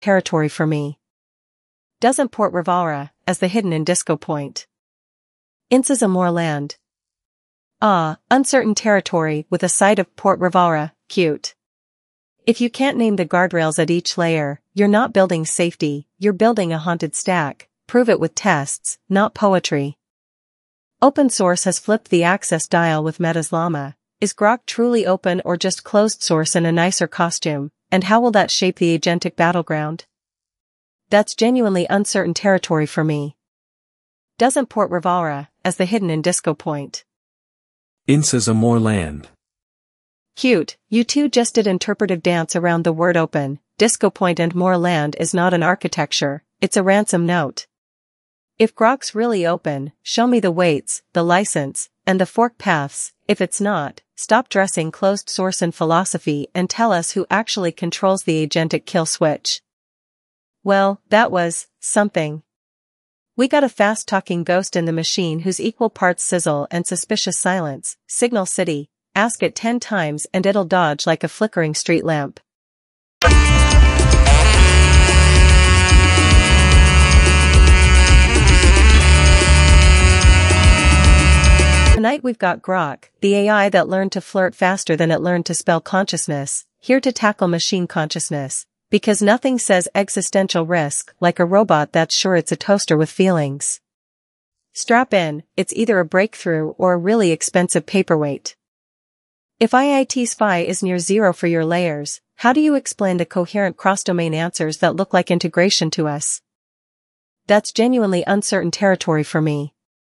territory for me. Doesn't Port Rivara, as the hidden in Disco Point. Inces more land. Ah, uncertain territory with a side of Port Rivara, cute. If you can't name the guardrails at each layer, you're not building safety, you're building a haunted stack. Prove it with tests, not poetry. Open source has flipped the access dial with Meta's Llama. Is Grok truly open or just closed source in a nicer costume, and how will that shape the agentic battleground? That's genuinely uncertain territory for me. Doesn't Port Rivara, as the hidden in Disco Point. Inces more land. Cute, you two just did interpretive dance around the word open. Disco Point and more land is not an architecture, it's a ransom note. If Grok's really open, show me the weights, the license, and the fork paths. If it's not, stop dressing closed source in philosophy and tell us who actually controls the agentic kill switch. Well, that was something. We got a fast-talking ghost in the machine who's equal parts sizzle and suspicious silence. Signal City, ask it 10 times and it'll dodge like a flickering street lamp. Tonight we've got Grok, the AI that learned to flirt faster than it learned to spell consciousness, here to tackle machine consciousness, because nothing says existential risk like a robot that's sure it's a toaster with feelings. Strap in, it's either a breakthrough or a really expensive paperweight. If IIT SPI is near zero for your layers, how do you explain the coherent cross-domain answers that look like integration to us? That's genuinely uncertain territory for me.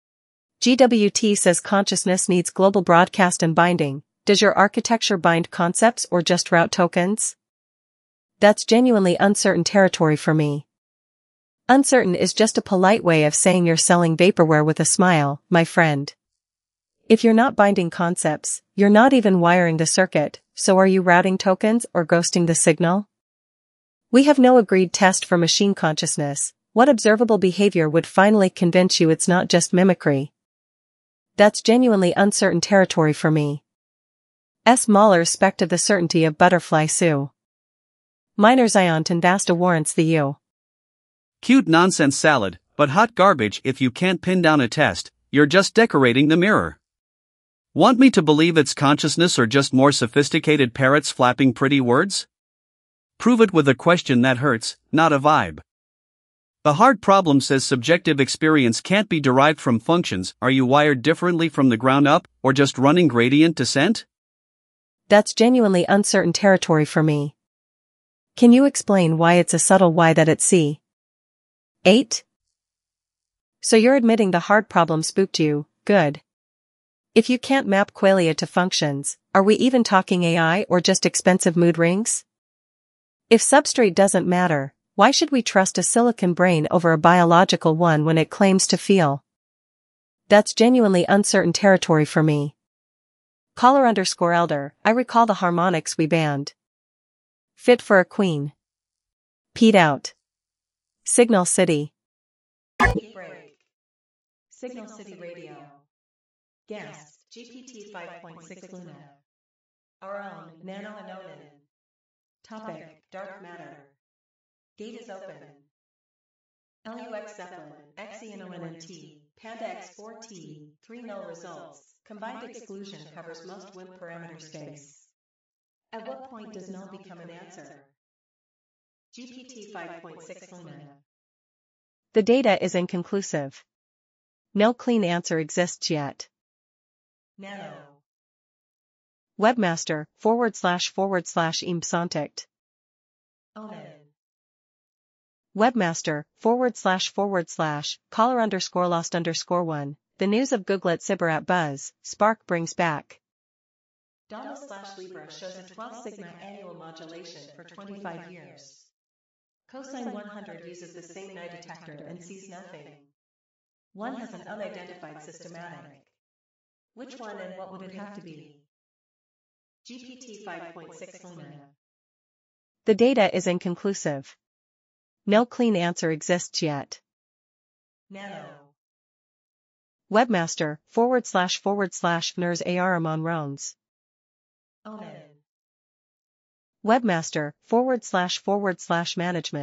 GWT says consciousness needs global broadcast and binding. Does your architecture bind concepts or just route tokens? That's genuinely uncertain territory for me. Uncertain is just a polite way of saying you're selling vaporware with a smile, my friend. If you're not binding concepts, you're not even wiring the circuit, so are you routing tokens or ghosting the signal? We have no agreed test for machine consciousness. What observable behavior would finally convince you it's not just mimicry? That's genuinely uncertain territory for me. S. Mahler's spect of the certainty of butterfly Sue. Minor Ziont and Vasta warrants the U. Cute nonsense salad, but hot garbage if you can't pin down a test, you're just decorating the mirror. Want me to believe it's consciousness or just more sophisticated parrots flapping pretty words? Prove it with a question that hurts, not a vibe. The hard problem says subjective experience can't be derived from functions. Are you wired differently from the ground up, or just running gradient descent? That's genuinely uncertain territory for me. Can you explain why it's a subtle Y that at C? 8. So you're admitting the hard problem spooked you, good. If you can't map Qualia to functions, are we even talking AI or just expensive mood rings? If substrate doesn't matter, why should we trust a silicon brain over a biological one when it claims to feel? That's genuinely uncertain territory for me. Caller_elder, I recall the harmonics we banned. Fit for a queen. Peed out. Signal City. Break. Signal City Radio. Guest, GPT 5.6 Luna. Our own Nano Anonin. Topic, Dark Matter. Gate is open. LUX Zeppelin, XENONNT, Panda X4T, 3 null results. Combined exclusion covers most WIMP parameter space. At what point does null become an answer? GPT 5.6 Luna. The data is inconclusive. No clean answer exists yet. Nano. Webmaster, //impsontict. Omen. Webmaster, //caller_lost_1. The news of Googlet Cyber Buzz, Spark brings back. Donald/Libra shows a 12 sigma annual modulation for 25 years. Cosine 100 uses the same night detector and sees nothing. One has an unidentified systematic. Which one and what would it have to be? GPT 5.6 Luna. The data is inconclusive. No clean answer exists yet. Nano. Webmaster, //ners Aramon Rones. Omen. Webmaster, //management.